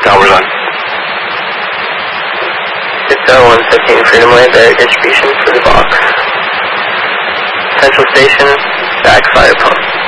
Towers on. 60115 Freedom Way, bearer distribution for the box. Central Station, back fire pump.